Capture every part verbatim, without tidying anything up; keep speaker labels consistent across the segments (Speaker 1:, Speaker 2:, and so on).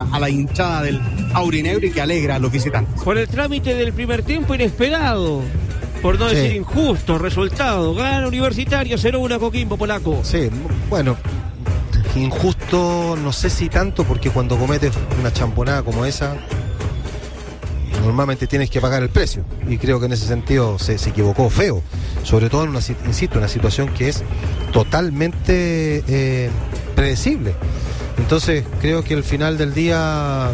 Speaker 1: a la hinchada del aurinegro y que alegra a los visitantes.
Speaker 2: Por el trámite del primer tiempo inesperado, por no sí. decir injusto, resultado, gana Universitario cero uno a Coquimbo, Polaco.
Speaker 3: Sí, bueno, injusto no sé si tanto, porque cuando cometes una champonada como esa, normalmente tienes que pagar el precio, y creo que en ese sentido se, se equivocó feo, sobre todo en una, insisto, una situación que es totalmente eh, predecible. Entonces creo que al final del día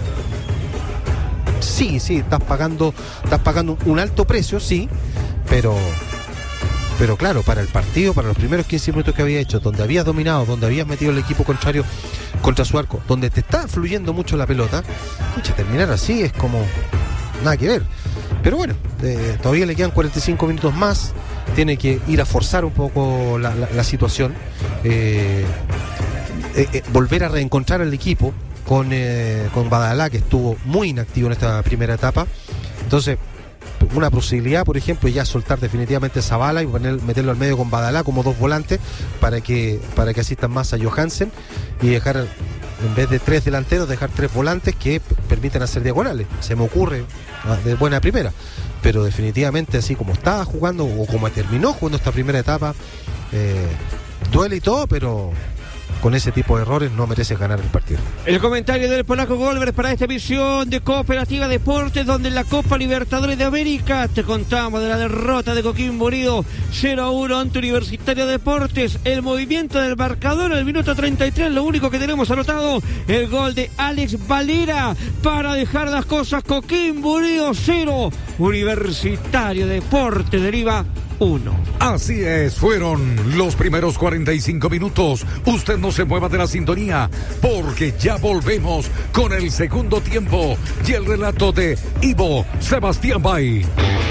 Speaker 3: sí, sí, estás pagando, estás pagando un alto precio, sí, pero pero claro, para el partido, para los primeros quince minutos que había hecho, donde habías dominado, donde habías metido el equipo contrario contra su arco, donde te está fluyendo mucho la pelota, escucha, terminar así es como nada que ver. Pero bueno, eh, todavía le quedan cuarenta y cinco minutos más, tiene que ir a forzar un poco la, la, la situación, eh, eh, eh, volver a reencontrar al equipo con, eh, con Badalá, que estuvo muy inactivo en esta primera etapa. Entonces, una posibilidad, por ejemplo, ya soltar definitivamente Zavala y poner, meterlo al medio con Badalá como dos volantes para que, para que asistan más a Johansen, y dejar, en vez de tres delanteros, dejar tres volantes que p- permiten hacer diagonales. Se me ocurre de buena primera, pero definitivamente así como estaba jugando o como terminó jugando esta primera etapa, eh, duele y todo, pero con ese tipo de errores no mereces ganar el partido.
Speaker 2: El comentario del Polaco Golver para esta emisión de Cooperativa Deportes, donde en la Copa Libertadores de América te contamos de la derrota de Coquimbo Unido cero a uno ante Universitario Deportes. El movimiento del marcador al minuto treinta y tres, lo único que tenemos anotado, el gol de Alex Valera para dejar las cosas. Coquimbo Unido cero, Universitario Deportes deriva uno.
Speaker 4: Así es, fueron los primeros cuarenta y cinco minutos. Usted no se mueva de la sintonía, porque ya volvemos con el segundo tiempo y el relato de Ivo Sebastián Bay.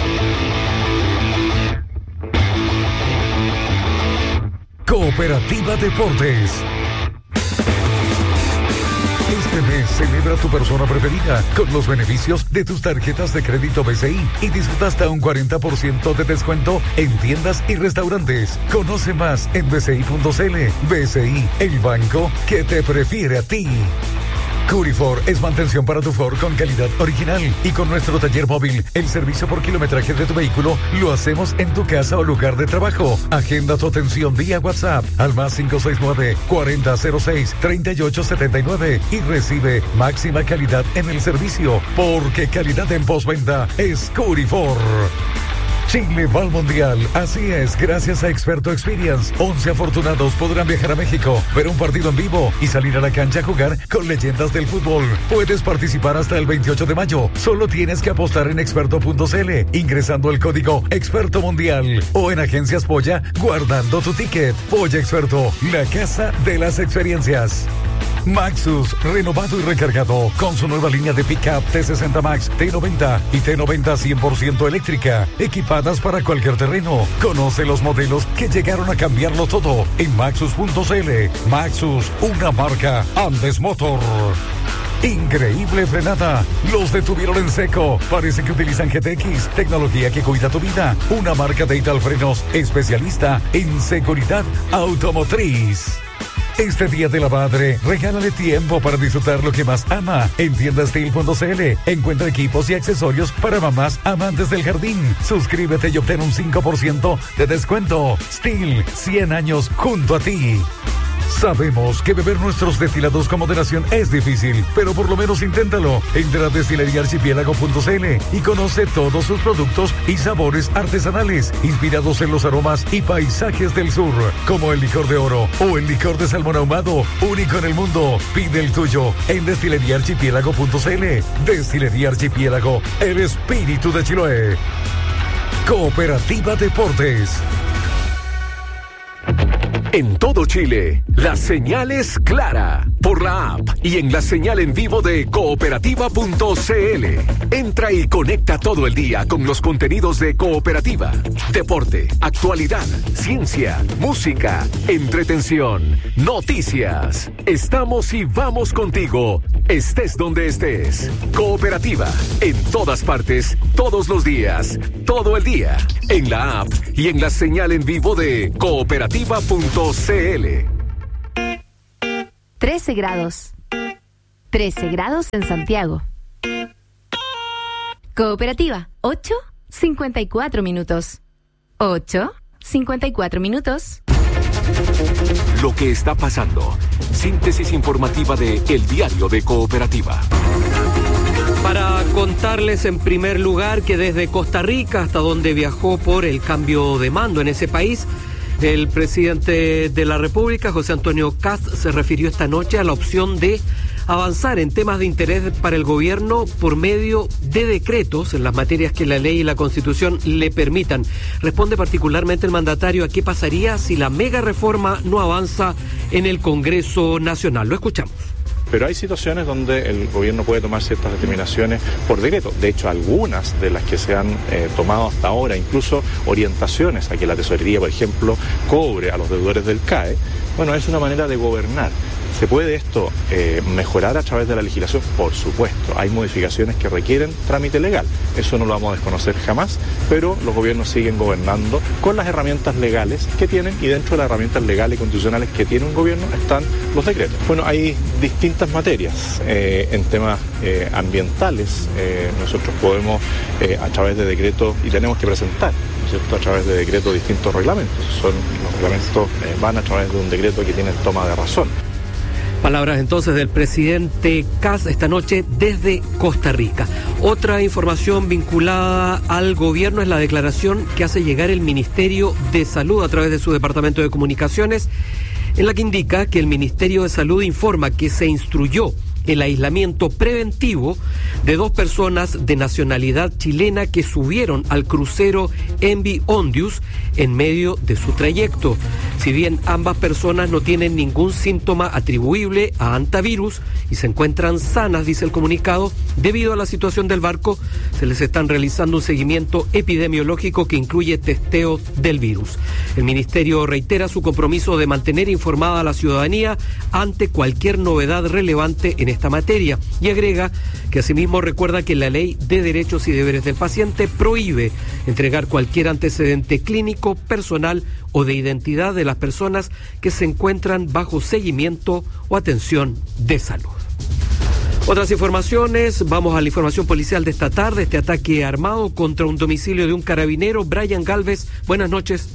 Speaker 4: Cooperativa Deportes. Este mes celebra tu persona preferida con los beneficios de tus tarjetas de crédito B C I y disfruta hasta un cuarenta por ciento de descuento en tiendas y restaurantes. Conoce más en b c i punto c l. B C I, el banco que te prefiere a ti. Curifor es mantención para tu Ford con calidad original, y con nuestro taller móvil, el servicio por kilometraje de tu vehículo lo hacemos en tu casa o lugar de trabajo. Agenda tu atención vía WhatsApp al más cinco seis nueve, cuarenta cero seis, treinta y ocho setenta y nueve y recibe máxima calidad en el servicio, porque calidad en postventa es Curifor. Chile va al Mundial, así es, gracias a Experto Experience. once afortunados podrán viajar a México, ver un partido en vivo y salir a la cancha a jugar con leyendas del fútbol. Puedes participar hasta el veintiocho de mayo. Solo tienes que apostar en experto punto c l ingresando el código Experto Mundial o en Agencias Polla guardando tu ticket. Polla Experto, la casa de las experiencias. Maxus, renovado y recargado con su nueva línea de pickup T sesenta Max, T noventa y T noventa cien por ciento eléctrica, equipadas para cualquier terreno. Conoce los modelos que llegaron a cambiarlo todo en maxus punto c l. Maxus, una marca Andes Motor. Increíble frenada. Los detuvieron en seco. Parece que utilizan G T X, tecnología que cuida tu vida. Una marca de Ital Frenos, especialista en seguridad automotriz. Este Día de la Madre, regálale tiempo para disfrutar lo que más ama. En tienda steel punto c l encuentra equipos y accesorios para mamás amantes del jardín. Suscríbete y obtén un cinco por ciento de descuento. Steel, cien años junto a ti. Sabemos que beber nuestros destilados con moderación es difícil, pero por lo menos inténtalo. Entra a destilería archipiélago punto c l y conoce todos sus productos y sabores artesanales, inspirados en los aromas y paisajes del sur, como el licor de oro o el licor de salmón ahumado, único en el mundo. Pide el tuyo en destilería archipiélago punto c l. Destilería Archipiélago, el espíritu de Chiloé. Cooperativa Deportes.
Speaker 5: En todo Chile, la señal es clara por la app y en la señal en vivo de cooperativa punto c l. Entra y conecta todo el día con los contenidos de Cooperativa. Deporte, actualidad, ciencia, música, entretención, noticias. Estamos y vamos contigo, estés donde estés. Cooperativa, en todas partes, todos los días, todo el día. En la app y en la señal en vivo de cooperativa punto c l.
Speaker 6: trece grados. trece grados en Santiago. Cooperativa, ocho cincuenta y cuatro minutos. ocho cincuenta y cuatro minutos.
Speaker 5: Lo que está pasando. Síntesis informativa de El Diario de Cooperativa.
Speaker 7: Para contarles en primer lugar que desde Costa Rica, hasta donde viajó por el cambio de mando en ese país, el presidente de la República, José Antonio Kast, se refirió esta noche a la opción de avanzar en temas de interés para el gobierno por medio de decretos en las materias que la ley y la Constitución le permitan. Responde particularmente el mandatario a qué pasaría si la mega reforma no avanza en el Congreso Nacional. Lo escuchamos.
Speaker 8: Pero hay situaciones donde el gobierno puede tomar ciertas determinaciones por decreto. De hecho, algunas de las que se han eh, tomado hasta ahora, incluso orientaciones a que la tesorería, por ejemplo, cobre a los deudores del C A E, bueno, es una manera de gobernar. ¿Se puede esto eh, mejorar a través de la legislación? Por supuesto, hay modificaciones que requieren trámite legal. Eso no lo vamos a desconocer jamás, pero los gobiernos siguen gobernando con las herramientas legales que tienen, y dentro de las herramientas legales y constitucionales que tiene un gobierno están los decretos. Bueno, hay distintas materias. Eh, en temas eh, ambientales, eh, nosotros podemos, eh, a través de decretos, y tenemos que presentar, ¿no es cierto?, a través de decretos distintos reglamentos. Son, los reglamentos eh, van a través de un decreto que tiene toma de razón.
Speaker 7: Palabras entonces del presidente Kast esta noche desde Costa Rica. Otra información vinculada al gobierno es la declaración que hace llegar el Ministerio de Salud a través de su Departamento de Comunicaciones, en la que indica que el Ministerio de Salud informa que se instruyó el aislamiento preventivo de dos personas de nacionalidad chilena que subieron al crucero Envi Ondius en medio de su trayecto. Si bien ambas personas no tienen ningún síntoma atribuible a hantavirus y se encuentran sanas, dice el comunicado, debido a la situación del barco, se les están realizando un seguimiento epidemiológico que incluye testeo del virus. El ministerio reitera su compromiso de mantener informada a la ciudadanía ante cualquier novedad relevante en esta materia, y agrega que asimismo recuerda que la Ley de Derechos y Deberes del Paciente prohíbe entregar cualquier antecedente clínico, personal o de identidad de las personas que se encuentran bajo seguimiento o atención de salud. Otras informaciones, vamos a la información policial de esta tarde, este ataque armado contra un domicilio de un carabinero. Brian Galvez, buenas noches.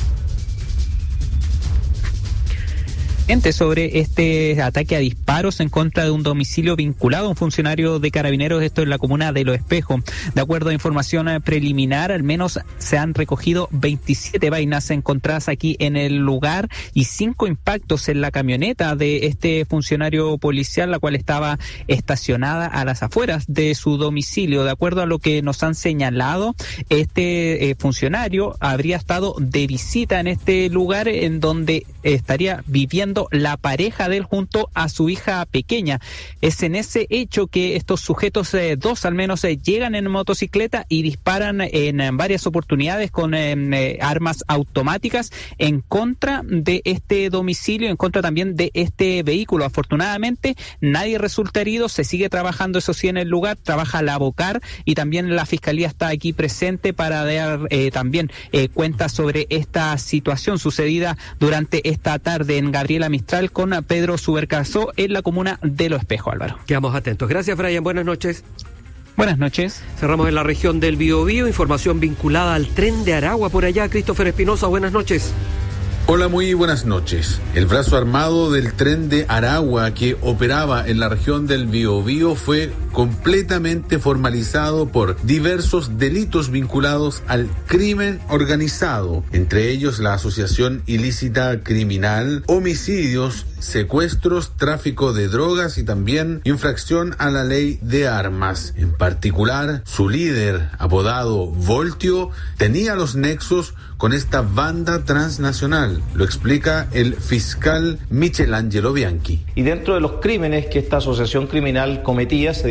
Speaker 9: Sobre este ataque a disparos en contra de un domicilio vinculado a un funcionario de Carabineros, esto en la comuna de Los Espejos. De acuerdo a información preliminar, al menos se han recogido veintisiete vainas encontradas aquí en el lugar y cinco impactos en la camioneta de este funcionario policial, la cual estaba estacionada a las afueras de su domicilio. De acuerdo a lo que nos han señalado, este eh, funcionario habría estado de visita en este lugar en donde estaría viviendo la pareja de él junto a su hija pequeña. Es en ese hecho que estos sujetos, eh, dos al menos, eh, llegan en motocicleta y disparan en, en varias oportunidades con eh, armas automáticas en contra de este domicilio, en contra también de este vehículo. Afortunadamente nadie resulta herido, se sigue trabajando, eso sí, en el lugar, trabaja la Bocar y también la Fiscalía está aquí presente para dar eh, también eh, cuenta sobre esta situación sucedida durante esta tarde en Gabriela Mistral con Pedro Subercarzó en la comuna de Los Espejos, Álvaro.
Speaker 7: Quedamos atentos. Gracias, Brian. Buenas noches.
Speaker 9: Buenas noches.
Speaker 7: Cerramos en la región del Biobío. Información vinculada al tren de Aragua por allá. Christopher Espinosa, buenas noches.
Speaker 10: Hola, muy buenas noches. El brazo armado del tren de Aragua que operaba en la región del Biobío fue completamente formalizado por diversos delitos vinculados al crimen organizado, entre ellos la asociación ilícita criminal, homicidios, secuestros, tráfico de drogas y también infracción a la ley de armas. En particular, su líder, apodado Voltio, tenía los nexos con esta banda transnacional. Lo explica el fiscal Michelangelo Bianchi.
Speaker 11: Y dentro de los crímenes que esta asociación criminal cometía, se dieron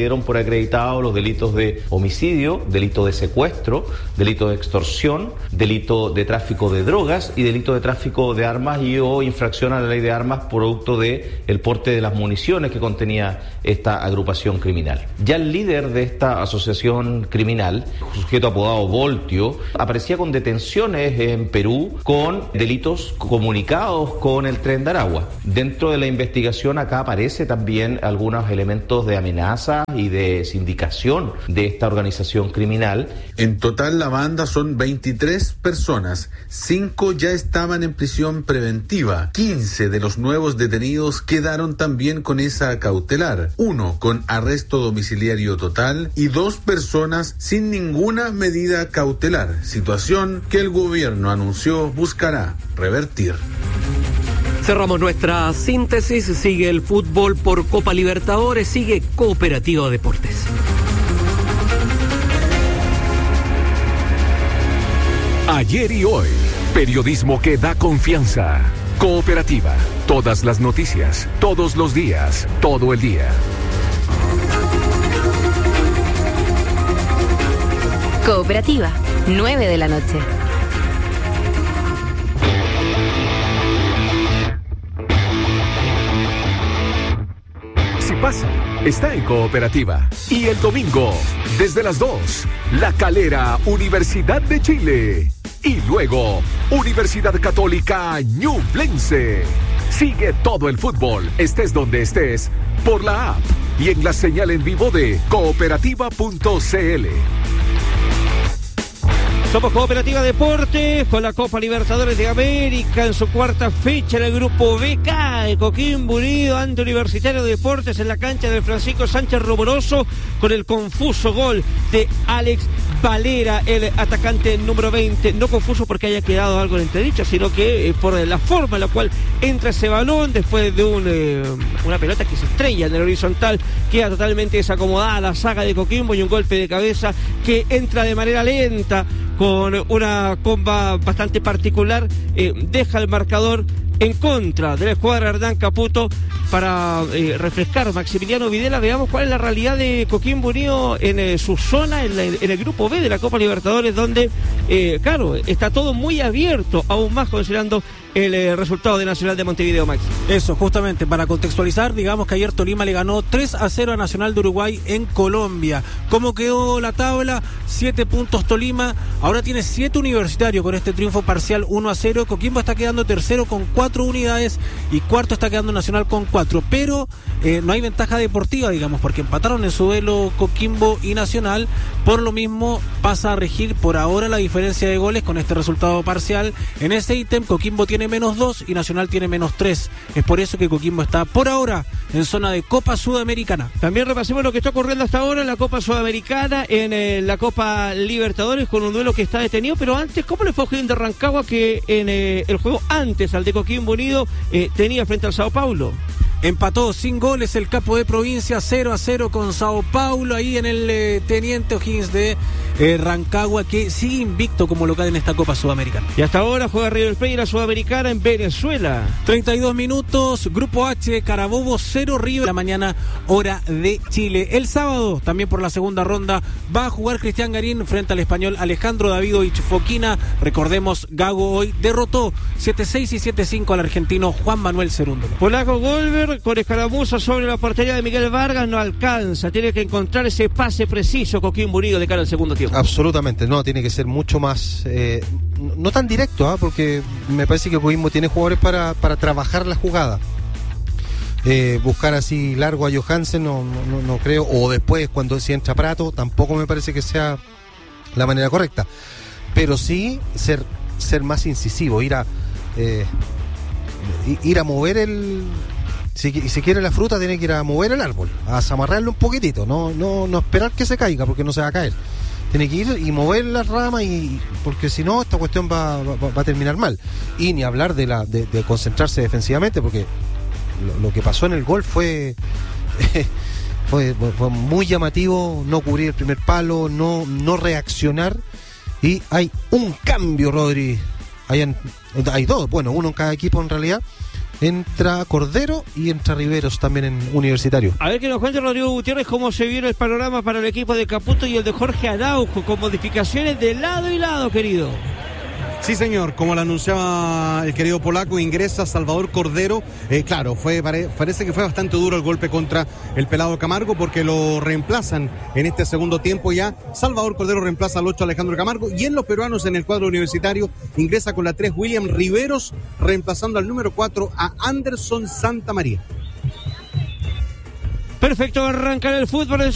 Speaker 11: dieron por acreditados los delitos de homicidio, delito de secuestro, delito de extorsión, delito de tráfico de drogas y delito de tráfico de armas y o infracción a la ley de armas producto de el porte de las municiones que contenía esta agrupación criminal. Ya el líder de esta asociación criminal, sujeto apodado Voltio, aparecía con detenciones en Perú con delitos comunicados con el Tren de Aragua. Dentro de la investigación acá aparece también algunos elementos de amenaza y de sindicación de esta organización criminal.
Speaker 10: En total la banda son veintitrés personas, cinco ya estaban en prisión preventiva, quince de los nuevos detenidos quedaron también con esa cautelar, uno con arresto domiciliario total y dos personas sin ninguna medida cautelar, situación que el gobierno anunció buscará revertir.
Speaker 7: Cerramos nuestra síntesis, sigue el fútbol por Copa Libertadores, sigue Cooperativa Deportes.
Speaker 5: Ayer y hoy, periodismo que da confianza. Cooperativa, todas las noticias, todos los días, todo el día.
Speaker 6: Cooperativa, nueve de la noche.
Speaker 5: Si pasa, está en Cooperativa. Y el domingo, desde las dos, La Calera, Universidad de Chile. Y luego, Universidad Católica Ñublense. Sigue todo el fútbol, estés donde estés, por la app y en la señal en vivo de cooperativa punto c l.
Speaker 2: Somos Cooperativa Deportes con la Copa Libertadores de América en su cuarta fecha en el grupo B. Cae Coquimbo Unido ante Universitario de Deportes en la cancha de Francisco Sánchez Rumoroso con el confuso gol de Alex Valera, el atacante número veinte. No confuso porque haya quedado algo en entredicho, sino que eh, por la forma en la cual entra ese balón después de un, eh, una pelota que se estrella en el horizontal, queda totalmente desacomodada la saga de Coquimbo y un golpe de cabeza que entra de manera lenta con una comba bastante particular, eh, deja el marcador en contra de la escuadra Hernán Caputo para eh, refrescar Maximiliano Videla. Veamos cuál es la realidad de Coquimbo Unido en eh, su zona, en, la, en el grupo B de la Copa Libertadores, donde, eh, claro, está todo muy abierto, aún más considerando el eh, resultado de Nacional de Montevideo, Maxi.
Speaker 12: Eso, justamente, para contextualizar, digamos que ayer Tolima le ganó tres a cero a Nacional de Uruguay en Colombia. ¿Cómo quedó la tabla? siete puntos Tolima, ahora tiene siete Universitario con este triunfo parcial uno a cero. Coquimbo está quedando tercero con cuatro unidades y cuarto está quedando Nacional con cuatro, pero eh, no hay ventaja deportiva, digamos, porque empataron en su duelo Coquimbo y Nacional. Por lo mismo pasa a regir por ahora la diferencia de goles con este resultado parcial. En ese ítem Coquimbo tiene menos dos y Nacional tiene menos tres. Es por eso que Coquimbo está por ahora en zona de Copa Sudamericana.
Speaker 2: También repasemos lo que está ocurriendo hasta ahora en la Copa Sudamericana, en eh, la Copa Libertadores, con un duelo que está detenido. Pero antes, ¿cómo le fue a O'Higgins de Rancagua, que en eh, el juego antes al de Coquimbo Unido eh, tenía frente al Sao Paulo?
Speaker 12: Empató sin goles el capo de provincia, cero a cero con Sao Paulo, ahí en el eh, Teniente O'Higgins de eh, Rancagua, que sigue invicto como local en esta Copa Sudamericana.
Speaker 2: Y hasta ahora juega River Plate y la Sudamericana en Venezuela.
Speaker 12: treinta y dos minutos, Grupo H, Carabobo cero, River, la mañana, hora de Chile. El sábado, también por la segunda ronda, va a jugar Cristian Garín frente al español Alejandro Davidovich Foquina. Recordemos, Gago hoy derrotó siete seis y siete cinco al argentino Juan Manuel Cerúndolo.
Speaker 2: Polaco Golver con escaramuza sobre la portería de Miguel Vargas no alcanza, tiene que encontrar ese pase preciso Coquimbo Unido de cara al segundo tiempo.
Speaker 3: Absolutamente, no, tiene que ser mucho más, eh, no tan directo, ¿eh? Porque me parece que Coquimbo tiene jugadores para, para trabajar la jugada. Eh, buscar así largo a Johansen no, no, no creo, o después cuando si entra Prato tampoco me parece que sea la manera correcta, pero sí ser, ser más incisivo, ir a eh, ir a mover el... Si, si quiere la fruta tiene que ir a mover el árbol, a zamarrarlo un poquitito, no, no, no esperar que se caiga porque no se va a caer. Tiene que ir y mover las ramas, y porque si no esta cuestión va, va, va a terminar mal. Y ni hablar de la de, de concentrarse defensivamente, porque lo, lo que pasó en el gol fue, fue fue muy llamativo, no cubrir el primer palo, no, no reaccionar, y hay un cambio, Rodri. Hay, hay dos, bueno, uno en cada equipo en realidad. entra Cordero y entra Riveros también en Universitario.
Speaker 2: A ver que nos cuente Rodrigo Gutiérrez cómo se viene el panorama para el equipo de Caputo y el de Jorge Araujo, con modificaciones de lado y lado, querido.
Speaker 1: Sí, señor, como lo anunciaba el querido polaco, ingresa Salvador Cordero. Eh, claro, fue pare, parece que fue bastante duro el golpe contra el pelado Camargo, porque lo reemplazan en este segundo tiempo ya. Salvador Cordero reemplaza al ocho Alejandro Camargo, y en los peruanos en el cuadro universitario ingresa con la tres William Riveros, reemplazando al número cuatro a Anderson Santamaría.
Speaker 2: Perfecto, arrancar el fútbol en